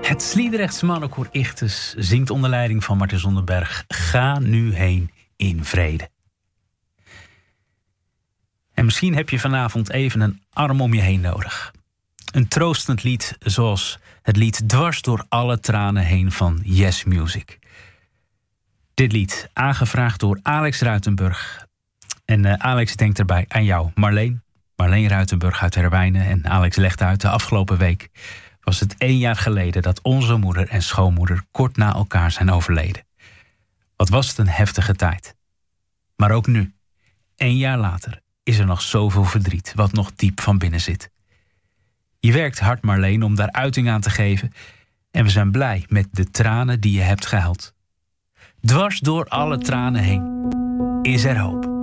Het Sliedrechts Mannenkoor Ichthus zingt onder leiding van Martin Zonderberg Ga nu heen in vrede. En misschien heb je vanavond even een arm om je heen nodig. Een troostend lied zoals het lied Dwars door alle tranen heen van Yes Music. Dit lied aangevraagd door Alex Ruitenburg. En Alex denkt erbij aan jou, Marleen. Marleen Ruitenburg uit Herwijnen. En Alex legt uit, de afgelopen week was het 1 jaar geleden dat onze moeder en schoonmoeder kort na elkaar zijn overleden. Wat was het een heftige tijd. Maar ook nu, 1 jaar later, is er nog zoveel verdriet wat nog diep van binnen zit. Je werkt hard, Marleen, om daar uiting aan te geven. En we zijn blij met de tranen die je hebt gehuild. Dwars door alle tranen heen is er hoop.